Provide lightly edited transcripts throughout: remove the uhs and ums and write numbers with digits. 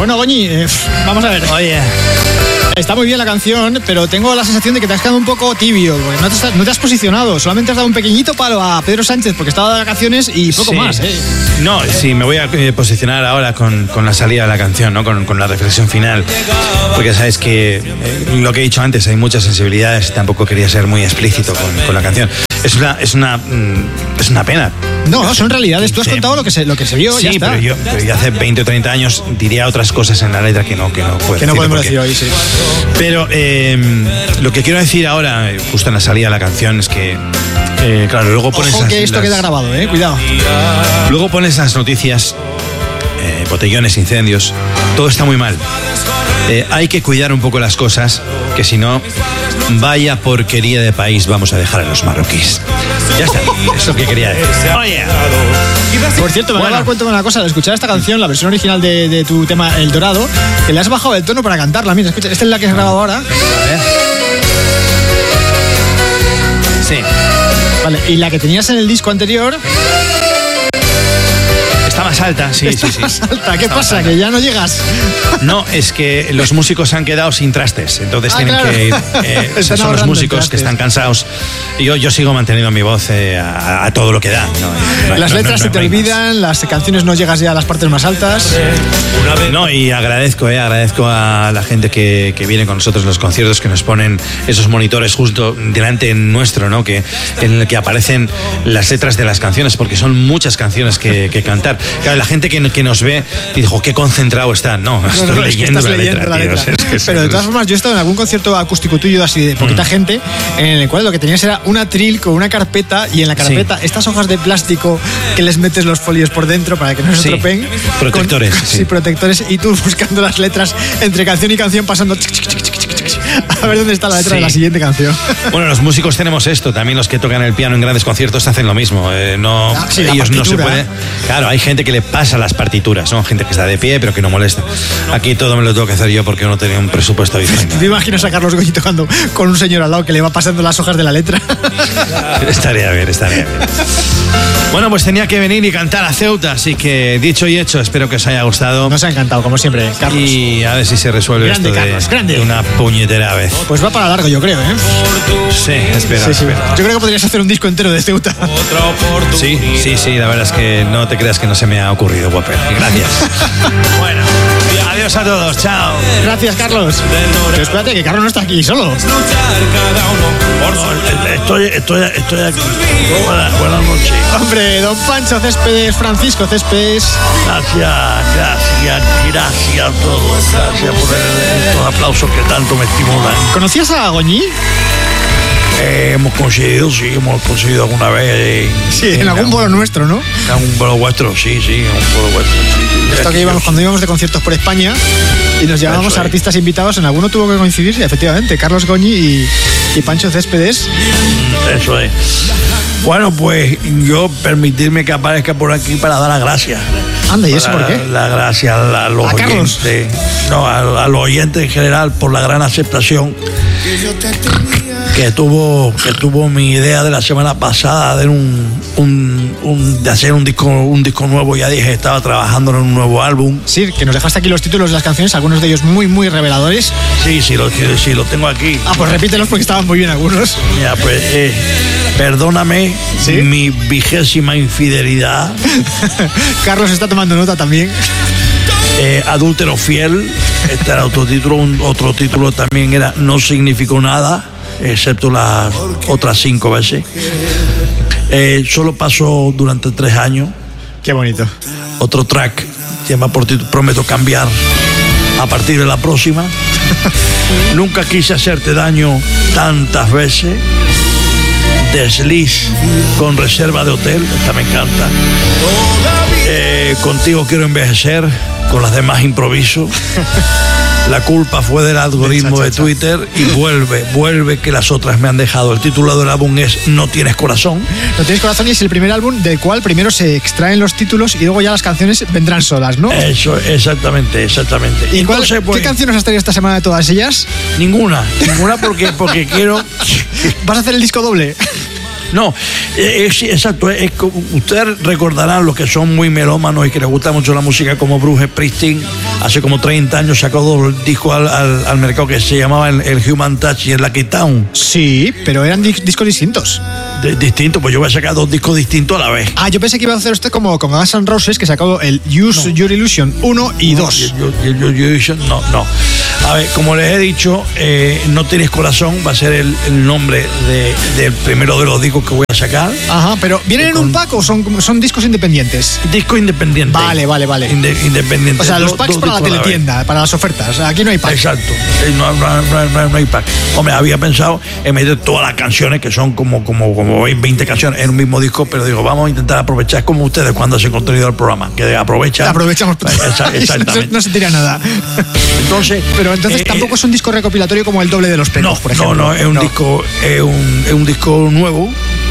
Bueno, Goñi, vamos a ver. Oye, está muy bien la canción, pero tengo la sensación de que te has quedado un poco tibio, porque no te has posicionado, solamente has dado un pequeñito palo a Pedro Sánchez porque estaba de vacaciones y poco más. No, sí, me voy a posicionar ahora con la salida de la canción, ¿no? Con la reflexión final, porque sabes que lo que he dicho antes, hay muchas sensibilidades y tampoco quería ser muy explícito con la canción. Es una pena. No, son realidades. Tú has contado lo que se vio, sí, ya está. Pero yo hace 20 o 30 años diría otras cosas en la letra que no podemos decir hoy, sí. Pero lo que quiero decir ahora, justo en la salida de la canción, es que claro, luego pones... Ojo que esto queda grabado, cuidado. Luego pones las noticias, botellones, incendios, todo está muy mal. Hay que cuidar un poco las cosas, que si no, vaya porquería de país vamos a dejar a los marroquíes. Ya está, eso es lo que quería decir. Oye. Por cierto, me voy a dar cuenta de una cosa. Al escuchar esta canción, la versión original de tu tema El Dorado, que le has bajado el tono para cantarla. Mira, escucha, esta es la que has grabado ahora. A ver. Sí. Vale, y la que tenías en el disco anterior... Está más alta, sí. Más alta. ¿Qué pasa? ¿Que ya no llegas? No, es que los músicos han quedado sin trastes, entonces tienen que ir. Son los músicos que están cansados. Yo sigo manteniendo mi voz a todo lo que da. Las letras se te olvidan, las canciones no llegas ya a las partes más altas. No, y agradezco a la gente que viene con nosotros en los conciertos, que nos ponen esos monitores justo delante nuestro, ¿no? En el que aparecen las letras de las canciones, porque son muchas canciones que cantar. Claro, la gente que nos ve dice, qué concentrado está. No, estoy leyendo la letra. Pero de todas formas, yo he estado en algún concierto acústico tuyo así de poquita gente, en el cual lo que tenías era un atril con una carpeta, y en la carpeta estas hojas de plástico que les metes los folios por dentro para que no se estropeen. Protectores. Sí, protectores, y tú buscando las letras entre canción y canción, pasando a ver dónde está la letra de la siguiente canción. Bueno, los músicos tenemos esto, también los que tocan el piano en grandes conciertos hacen lo mismo. Ellos no se pueden. Claro, hay gente que le pasa las partituras, ¿no? Gente que está de pie pero que no molesta. Aquí todo me lo tengo que hacer yo porque no tenía un presupuesto adicional. ¿Te imaginas a Carlos Goñi tocando con un señor al lado que le va pasando las hojas de la letra? Estaría bien. Bueno, pues tenía que venir y cantar a Ceuta, así que dicho y hecho, espero que os haya gustado. Nos ha encantado, como siempre, Carlos. Y a ver si se resuelve grande, esto Carlos, de una puñetera vez. Pues va para largo, yo creo, Sí, espero. Sí. Yo creo que podrías hacer un disco entero de Ceuta. Sí, la verdad es que no te creas que no se me ha ocurrido, Whopper. Gracias. Bueno, adiós a todos, chao. Gracias, Carlos. Pero espérate, que Carlos no está aquí solo. Estoy aquí. Buenas noches. Hombre, don Pancho Céspedes, Francisco Céspedes. Gracias a todos. Gracias por estos aplausos que tanto me estimulan. ¿Conocías a Goñi? Hemos conseguido alguna vez. En algún vuelo nuestro, ¿no? En algún vuelo vuestro, sí, en un vuelo vuestro. Esto que íbamos cuando íbamos de conciertos por España y nos llevábamos a artistas invitados, en alguno tuvo que coincidir, y efectivamente, Carlos Goñi y Pancho Céspedes. Eso es. Bueno, pues yo permitirme que aparezca por aquí para dar las gracias. Anda, ¿y eso por qué? Las gracias a los oyentes. No, a los oyentes en general por la gran aceptación que tuvo mi idea de la semana pasada de de hacer un disco nuevo. Ya dije, estaba trabajando en un nuevo álbum. Sí, que nos dejaste aquí los títulos de las canciones, algunos de ellos muy, muy reveladores. Sí, lo tengo aquí. Pues repítelos porque estaban muy bien algunos. Mira, pues, perdóname mi 20ª infidelidad. Carlos está tomando nota también. Adúltero fiel. Este era otro título también era No significó nada, excepto las otras 5 veces. Solo pasó durante 3 años. Qué bonito. Otro track que llama por título Prometo cambiar a partir de la próxima. Nunca quise hacerte daño tantas veces. Desliz con reserva de hotel. Esta me encanta. Contigo quiero envejecer. Con las demás improviso. La culpa fue del algoritmo de Twitter. Y vuelve que las otras me han dejado. El título del álbum es No tienes corazón. No tienes corazón, y es el primer álbum del cual primero se extraen los títulos y luego ya las canciones vendrán solas, ¿no? Eso, exactamente. ¿Y entonces, qué canciones has traído esta semana de todas ellas? Ninguna porque quiero... ¿Vas a hacer el disco doble? No, exacto. Ustedes recordarán, los que son muy melómanos y que les gusta mucho la música, como Bruce Springsteen hace como 30 años sacó 2 discos al mercado que se llamaban el Human Touch y el Lucky Town. Sí, pero eran discos distintos. Distintos, pues yo voy a sacar 2 discos distintos a la vez. Yo pensé que iba a hacer usted como con Guns N' Roses, que sacó el Use Your Illusion 1 y 2. No. A ver, como les he dicho, No Tienes Corazón va a ser el nombre del primero de los discos que voy a sacar. Ajá, pero ¿vienen en un pack o son discos independientes? Disco independiente. Vale. Independiente. O sea, los packs para la teletienda, para las ofertas. Aquí no hay pack. Exacto. No hay pack. Hombre, había pensado en meter todas las canciones, que son como 20 canciones en un mismo disco, pero digo, vamos a intentar aprovechar como ustedes cuando hacen contenido del programa, que aprovechamos. Exactamente. No se tira nada. Entonces tampoco es un disco recopilatorio como el Doble de los Pecos, por ejemplo. No, es un disco nuevo.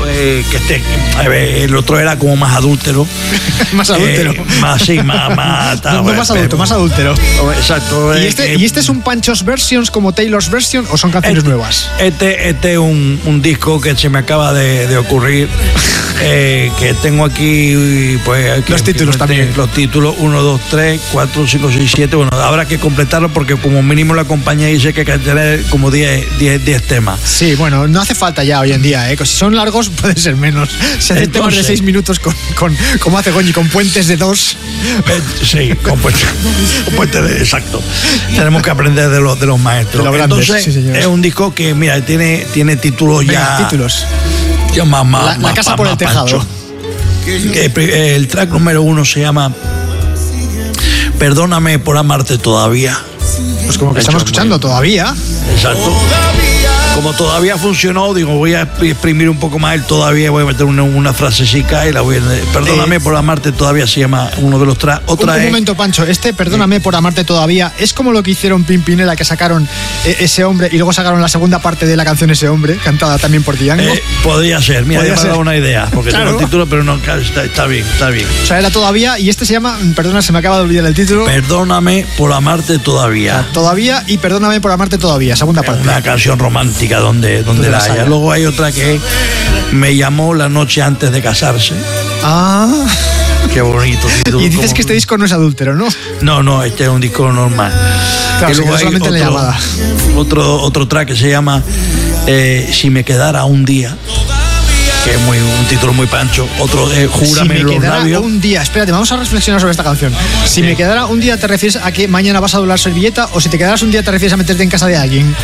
El otro era como más adúltero. Más adúltero. Más adúltero. Exacto. ¿Y este es un Pancho's Versions como Taylor's Version o son canciones nuevas? Este es un disco que se me acaba de ocurrir, que tengo aquí, pues... Los títulos también. Los títulos 1, 2, 3, 4, 5, 6, 7. Bueno, habrá que completarlo porque como mínimo la compañía dice que hay que tener como 10 temas. Sí, bueno, no hace falta ya hoy en día, ¿eh? Si son largos puede ser menos. Se hacen temas de 6 minutos como hace Goñi, con puentes de 2. Sí, con puentes exacto. Tenemos que aprender de los maestros. De los grandes, entonces, sí, es un disco que, mira, tiene títulos. Venga, títulos. La casa por el tejado. El track número 1 se llama Perdóname por amarte todavía. Pues como que estamos escuchando todavía. Exacto. Como todavía funcionó, digo, voy a exprimir un poco más el todavía, voy a meter una frasecita y la voy a... Perdóname por amarte todavía se llama uno de los tracks. Un momento, Pancho, Perdóname por amarte todavía es como lo que hicieron Pimpinela, que sacaron Ese Hombre y luego sacaron la segunda parte de la canción Ese Hombre, cantada también por Diango. Podría ser, mira, ya me ha dado una idea, porque tengo el título, pero no, está bien. O sea, era todavía, y este se llama, perdona, se me acaba de olvidar el título. Perdóname por amarte todavía. O sea, todavía y Perdóname por amarte todavía, segunda parte. Una canción romántica donde la haya. Luego hay otra que Me llamó la noche antes de casarse. Qué bonito título. Y dices que este disco no es adúltero, ¿no? No, este es un disco normal. Claro, y luego hay solamente la llamada. Otro track que se llama Si me quedara un día, que es un título muy pancho. Otro de Júrame en los labios. Si me quedara un día, espérate, vamos a reflexionar sobre esta canción. Si me quedara un día, ¿te refieres a que mañana vas a doblar servilleta? ¿O si te quedaras un día, te refieres a meterte en casa de alguien?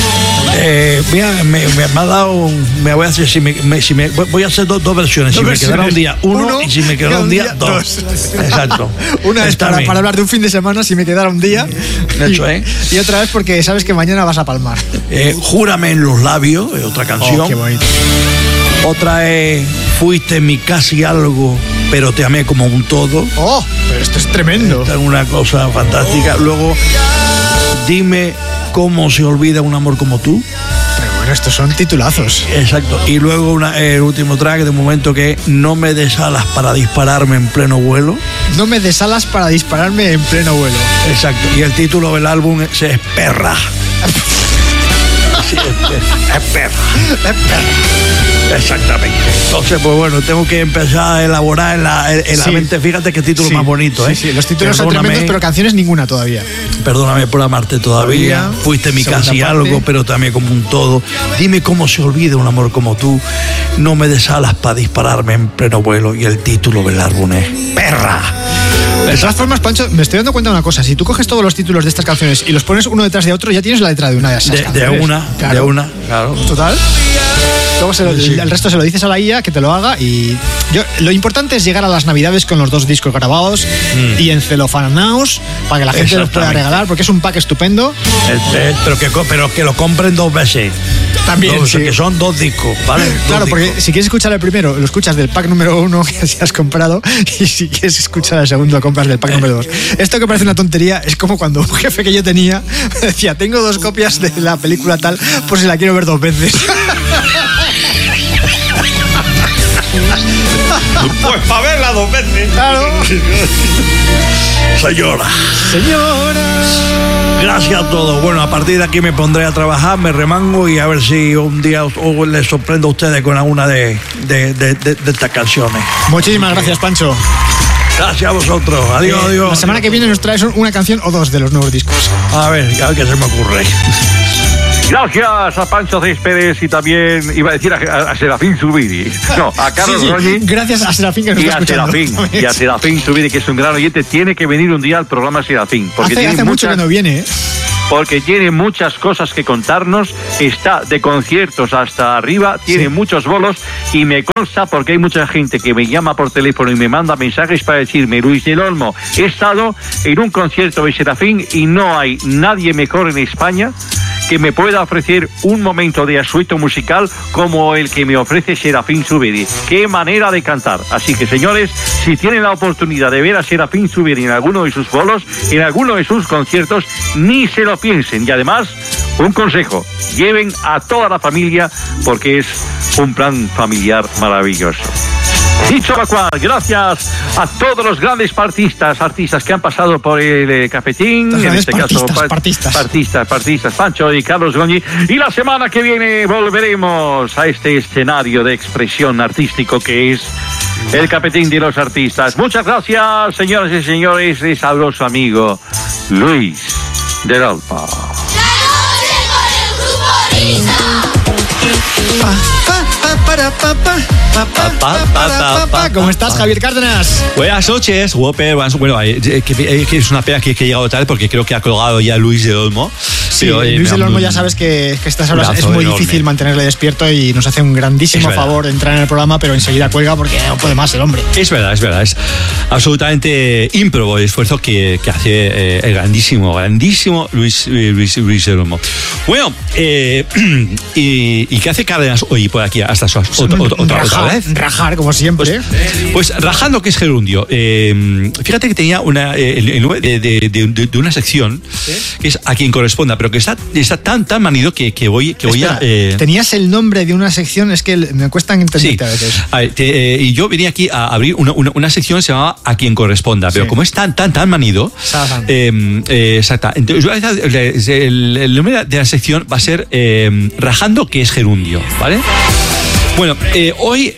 Me ha dado. Voy a hacer, voy a hacer dos versiones. Si me quedara un día, uno, y si me quedara un día, dos. Exacto. Una es para hablar de un fin de semana, si me quedara un día. Hecho, y otra vez porque sabes que mañana vas a palmar. Júrame en los labios, es otra canción. Qué bonito. Otra es Fuiste mi casi algo, pero te amé como un todo. Pero esto es tremendo. Esta es una cosa fantástica. Luego, Dime cómo se olvida un amor como tú. Pero bueno, estos son titulazos. Exacto. Y luego el último track de momento, que No me des alas para dispararme en pleno vuelo. No me des alas para dispararme en pleno vuelo. Exacto. Y el título del álbum es Perra. Sí, es perra. Exactamente. Entonces, pues bueno, tengo que empezar a elaborar en la mente. Fíjate qué título más bonito, ¿eh? Sí, los títulos son tremendos, pero canciones ninguna todavía. Perdóname por amarte todavía. Fuiste mi casi algo, pero también como un todo. Dime cómo se olvida un amor como tú. No me des alas para dispararme en pleno vuelo. Y el título del álbum es Perra. De todas formas, Pancho, me estoy dando cuenta de una cosa. Si tú coges todos los títulos de estas canciones y los pones uno detrás de otro, ya tienes la letra de una de esas canciones. De una, claro. Total. Luego el resto se lo dices a la IA que te lo haga. Y lo importante es llegar a las Navidades con los 2 discos grabados y encelofanaos para que la gente los pueda regalar, porque es un pack estupendo. Pero que lo compren 2 veces. También, sí. Que son 2 discos, ¿vale? Claro, porque si quieres escuchar el primero, lo escuchas del pack número 1 que has comprado, y si quieres escuchar el segundo, lo compras del pack número 2. Esto que parece una tontería es como cuando un jefe que yo tenía me decía, tengo 2 copias de la película tal, por si la quiero ver 2 veces. Pues para verla 2 veces. Claro. Señora. Gracias a todos. Bueno, a partir de aquí me pondré a trabajar, me remango y a ver si un día les sorprendo a ustedes con alguna de estas canciones. Muchísimas gracias, Pancho. Gracias a vosotros. Adiós, adiós. La semana que viene nos traes una canción o dos de los nuevos discos. A ver qué se me ocurre. Gracias a Pancho Céspedes y también iba a decir a Serafín Zubiri. No, a Carlos Roñi. Gracias a Serafín que nos está escuchando. Y a Serafín Zubiri, que es un gran oyente. Tiene que venir un día al programa Serafín. Porque hace mucho que no viene, ¿eh? Porque tiene muchas cosas que contarnos, está de conciertos hasta arriba, tiene muchos bolos y me consta porque hay mucha gente que me llama por teléfono y me manda mensajes para decirme: Luis del Olmo, he estado en un concierto de Serafín y no hay nadie mejor en España que me pueda ofrecer un momento de asueto musical como el que me ofrece Serafín Zubiri. ¡Qué manera de cantar! Así que, señores, si tienen la oportunidad de ver a Serafín Zubiri en alguno de sus bolos, en alguno de sus conciertos, ni se lo piensen. Y además, un consejo: lleven a toda la familia porque es un plan familiar maravilloso. Dicho lo cual, gracias a todos los grandes artistas que han pasado por el cafetín, en este caso partistas, Pancho y Carlos Goñi, y la semana que viene volveremos a este escenario de expresión artístico que es el cafetín de los artistas. Muchas gracias, señoras y señores, es sabroso amigo Luis del Olmo. ¿Cómo estás, Javier Cárdenas? Buenas noches, Whopper. Bueno, que es una pena que he llegado tarde porque creo que ha colgado ya Luis del Olmo. Sí, pero, Luis del Olmo ya sabes que estas horas es muy difícil mantenerle despierto y nos hace un grandísimo favor entrar en el programa, pero enseguida cuelga porque no puede más el hombre. Es verdad. Es absolutamente ímprobo el esfuerzo que hace el grandísimo Luis del Olmo. Bueno, ¿y qué hace Cárdenas hoy por aquí hasta otra vez? Rajar, como siempre. Pues rajando, que es gerundio. Fíjate que tenía el nombre de una sección, que es A Quien Corresponda, pero que está tan manido que voy a... Tenías el nombre de una sección, es que me cuesta entenderte a veces. Y yo venía aquí a abrir una sección que se llamaba A Quien Corresponda, pero como es tan manido... exacto. Entonces, el nombre de la sección va a ser Rajando, que es gerundio, ¿vale? Bueno, hoy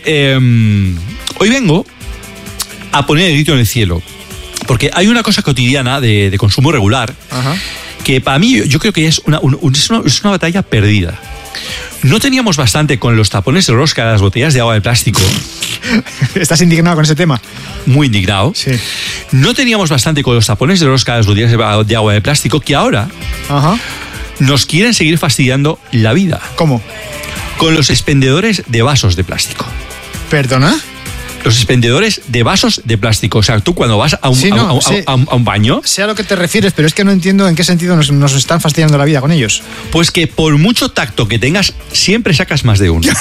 vengo a poner el grito en el cielo, porque hay una cosa cotidiana de consumo regular. Ajá. Que para mí yo creo que es una batalla perdida. No teníamos bastante con los tapones de rosca de las botellas de agua de plástico. ¿Estás indignado con ese tema? Muy indignado. Sí. No teníamos bastante con los tapones de rosca de las botellas de agua de plástico, que ahora nos quieren seguir fastidiando la vida. ¿Cómo? Con los expendedores de vasos de plástico. ¿Perdona? Los expendedores de vasos de plástico. O sea, tú cuando vas a un baño... Sé a lo que te refieres, pero es que no entiendo en qué sentido nos están fastidiando la vida con ellos. Pues que por mucho tacto que tengas, siempre sacas más de uno.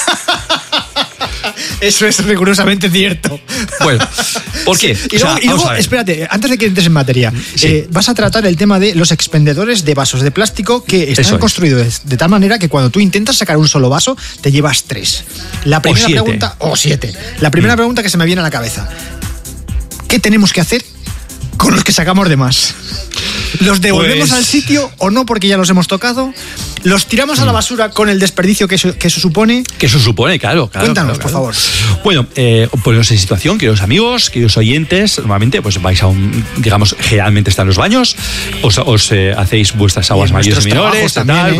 Eso es rigurosamente cierto. Bueno, ¿por qué? Y luego, espérate, antes de que entres en materia, vas a tratar el tema de los expendedores de vasos de plástico que están construidos de tal manera que cuando tú intentas sacar un solo vaso, te llevas 3. La primera pregunta, o 7. La primera pregunta que se me viene a la cabeza: ¿qué tenemos que hacer con los que sacamos de más? ¿Los devolvemos al sitio o no porque ya los hemos tocado? ¿Los tiramos a la basura con el desperdicio que eso supone? Que eso supone, claro. Cuéntanos, por favor. Bueno, poneros en situación, queridos amigos, queridos oyentes. Normalmente, pues vais a generalmente están los baños, os hacéis vuestras aguas mayores y menores,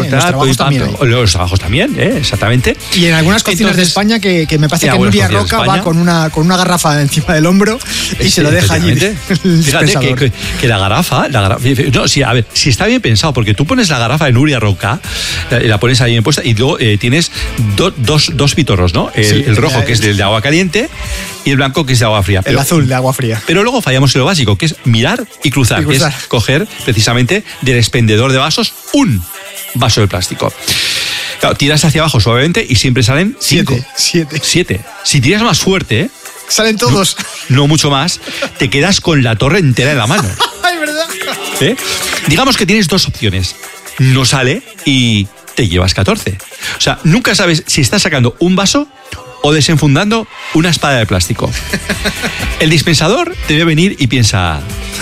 los trabajos también, exactamente. Y en algunas cocinas de España que me parece que Nuria Roca va con una garrafa encima del hombro y se lo deja allí. Fíjate que la garrafa, no, sí, a ver, si está bien pensado, porque tú pones la garrafa de Nuria Roca, la pones ahí bien puesta y luego tienes dos pitorros, ¿no? El rojo, que es de agua caliente, y el blanco, que es de agua fría. El azul de agua fría. Pero luego fallamos en lo básico, que es mirar y cruzar. Que es coger precisamente del expendedor de vasos un vaso de plástico. Claro, tiras hacia abajo suavemente y siempre salen 5. 7. Si tiras más fuerte, salen todos. No mucho más, te quedas con la torre entera en la mano. Ay, ¿verdad? Digamos que tienes dos opciones. No sale y te llevas 14. O sea, nunca sabes si estás sacando un vaso o desenfundando una espada de plástico. El dispensador debe venir y piensa: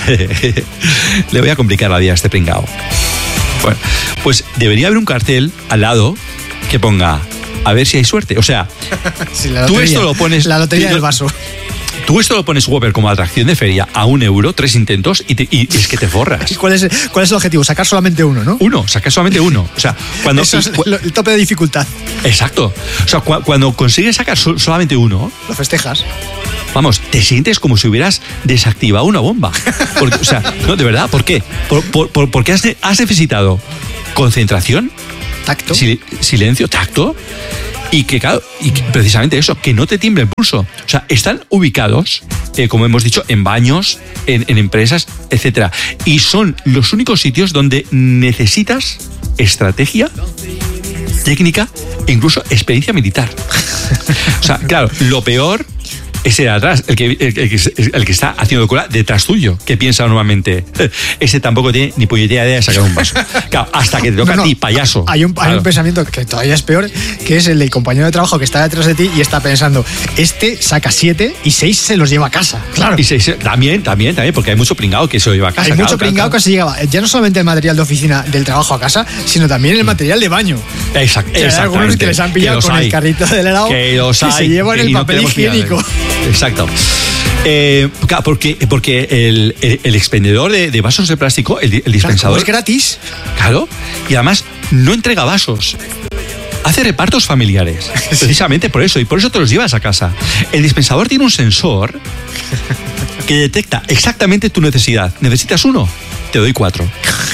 le voy a complicar la vida a este pringao. Bueno, pues debería haber un cartel al lado que ponga: a ver si hay suerte. O sea, sí, tú esto lo pones... La lotería del vaso. tú esto lo pones, Whopper, como atracción de feria a €1, 3 intentos y es que te forras. ¿Y cuál es el objetivo? Sacar solamente uno, ¿no? Sacar solamente uno. O sea, cuando eso es el tope de dificultad. Exacto. O sea, cuando consigues sacar solamente uno, lo festejas. Vamos, te sientes como si hubieras desactivado una bomba. Porque, o sea, no, de verdad, ¿por qué? Porque has necesitado concentración, tacto, silencio, tacto, y que, claro, precisamente eso, que no te tiemble el pulso. O sea, están ubicados, como hemos dicho, en baños, en empresas, etcétera. Y son los únicos sitios donde necesitas estrategia, técnica e incluso experiencia militar. O sea, claro, lo peor es el de atrás, el que está haciendo cola detrás tuyo, que piensa normalmente, ese tampoco tiene ni puñetera idea de sacar un vaso. Claro, hasta que te toca a ti, payaso. Hay un pensamiento que todavía es peor, que es el del compañero de trabajo que está detrás de ti y está pensando, este saca 7 y 6 se los lleva a casa. Claro. Y 6 también, porque hay mucho pringado que se lo lleva a casa. Hay mucho pringado que se lleva, ya no solamente el material de oficina del trabajo a casa, sino también el material de baño. Exactamente. Hay algunos que les han pillado con el carrito del helado que se llevan el papel higiénico. Exacto. Claro, porque el expendedor de vasos de plástico, el dispensador, es gratis. Claro, y además no entrega vasos. Hace repartos familiares, precisamente por eso, y por eso te los llevas a casa. El dispensador tiene un sensor que detecta exactamente tu necesidad. ¿Necesitas 1? Te doy 4.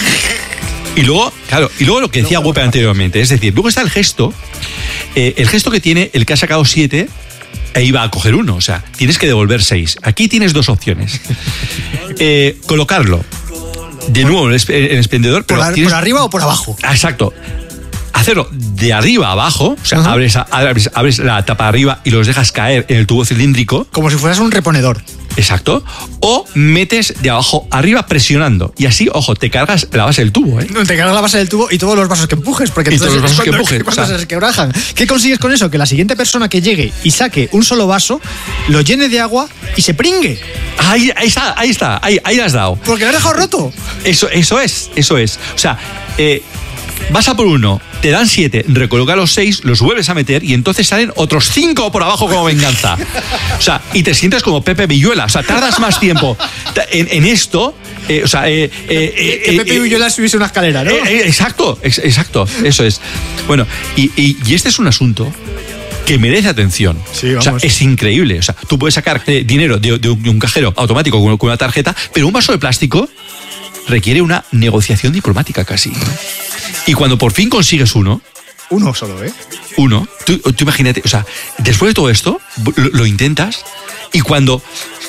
Y luego, claro, lo que decía Whopper anteriormente, es decir, luego está el gesto que tiene el que ha sacado 7 e iba a coger 1, o sea, tienes que devolver 6. Aquí tienes 2 opciones. Colocarlo de nuevo en el expendedor, pero ¿Por arriba o por abajo? Exacto. Hacerlo de arriba a abajo, o sea, abres la tapa de arriba y los dejas caer en el tubo cilíndrico. Como si fueras un reponedor. Exacto. O metes de abajo arriba presionando. Y así, ojo, te cargas la base del tubo, ¿eh? No, te cargas la base del tubo y todos los vasos que empujes. Porque todos los vasos que empujes. Cuando se resquebrajan. ¿Qué consigues con eso? Que la siguiente persona que llegue y saque un solo vaso, lo llene de agua y se pringue. Ahí está. Ahí lo has dado. Porque lo has dejado roto. Eso es. O sea, vas a por 1, te dan 7, recoloca los 6, los vuelves a meter y entonces salen otros 5 por abajo como venganza. O sea, y te sientes como Pepe Villuela. O sea, tardas más tiempo en esto. Que Pepe Villuela subiese una escalera, ¿no? Exacto. Eso es. Bueno, y este es un asunto que merece atención. Sí, o sea, es increíble. O sea, tú puedes sacar dinero de un cajero automático con una tarjeta, pero un vaso de plástico requiere una negociación diplomática casi. Y cuando por fin consigues uno solo, ¿eh? Tú imagínate, o sea, después de todo esto, lo intentas y cuando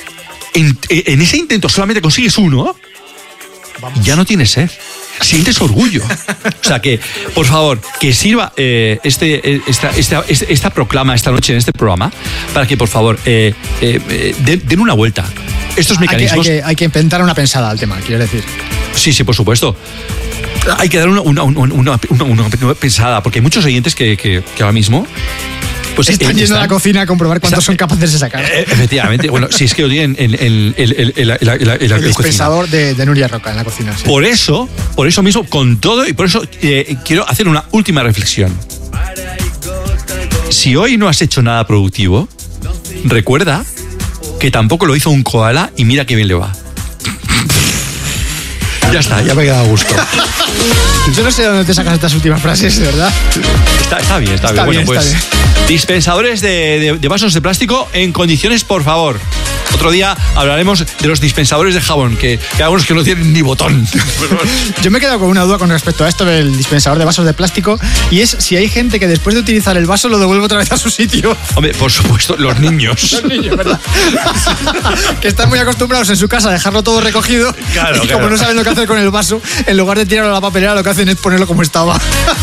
en ese intento solamente consigues uno, ya no tienes sed. Sientes orgullo. O sea que, por favor, que sirva esta proclama esta noche en este programa para que, por favor, den una vuelta. Estos mecanismos. Hay que inventar una pensada al tema, quiero decir. Sí, por supuesto. Hay que dar una pensada, porque hay muchos oyentes que ahora mismo pues están yendo a la cocina a comprobar cuántos son capaces de sacar. Efectivamente. Bueno, si es que lo tienen en el dispensador de Nuria Roca en la cocina. Sí. Por eso mismo, con todo, y por eso quiero hacer una última reflexión. Si hoy no has hecho nada productivo, recuerda que tampoco lo hizo un koala y mira qué bien le va. Ya está, ya me he quedado a gusto. Yo no sé de dónde te sacas estas últimas frases, ¿verdad? Está bien. Bueno, pues dispensadores de vasos de plástico en condiciones, por favor. Otro día hablaremos de los dispensadores de jabón, que hay algunos que no tienen ni botón. Yo me he quedado con una duda con respecto a esto del dispensador de vasos de plástico, y es si hay gente que después de utilizar el vaso lo devuelve otra vez a su sitio. Hombre, por supuesto, los niños. Los niños, ¿verdad? Que están muy acostumbrados en su casa a dejarlo todo recogido. Claro, y como no saben lo que hacer con el vaso, en lugar de tirarlo a la papelera, lo que hacen es ponerlo como estaba.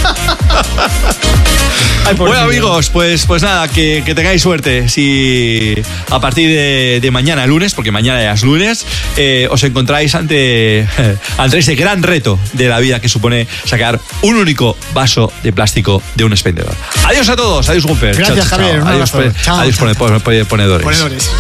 Bueno, amigos, pues nada, que tengáis suerte. Si a partir de mañana, lunes, porque mañana ya es lunes, os encontráis ante ese gran reto de la vida que supone sacar un único vaso de plástico de un expendedor. Adiós a todos, adiós Whopper. Gracias, chao, Javier. Adiós ponedores.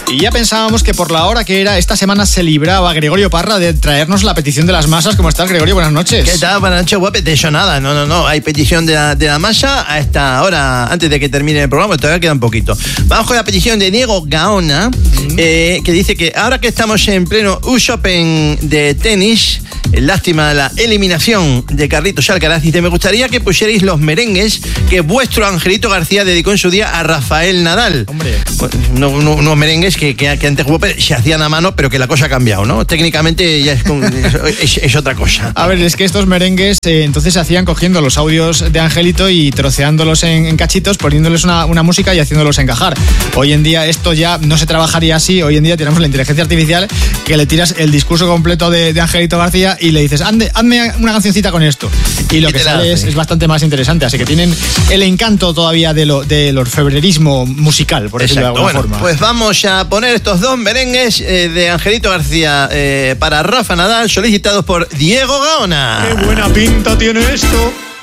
Y ya pensábamos que por la hora que era, esta semana se libraba Gregorio Parra de traernos la petición de las masas. ¿Cómo estás, Gregorio? Buenas noches. ¿Qué tal? Buenas noches, guape. De hecho, nada. No. Hay petición de la masa a esta hora, antes de que termine el programa. Todavía queda un poquito. Vamos con la petición de Diego Gaona, que dice que ahora que estamos en pleno US Open de tenis, lástima la eliminación de Carlitos Alcaraz, dice, me gustaría que pusierais los merengues que vuestro Angelito García dedicó en su día a Rafael Nadal. Hombre. Unos merengues que antes se hacían a mano, pero que la cosa ha cambiado, ¿no? Técnicamente ya es otra cosa. A ver, es que estos merengues entonces se hacían cogiendo los audios de Angelito y troceándolos en cachitos, poniéndoles una música y haciéndolos encajar. Hoy en día esto ya no se trabajaría así. Hoy en día tenemos la inteligencia artificial que le tiras el discurso completo de Angelito García y le dices, hazme una cancioncita con esto. Y lo que sale es bastante más interesante. Así que tienen el encanto todavía del orfebrerismo musical, por decirlo de alguna forma. Pues vamos a poner estos dos merengues de Angelito García para Rafa Nadal, solicitados por Diego Gaona. ¡Qué buena pinta tiene esto!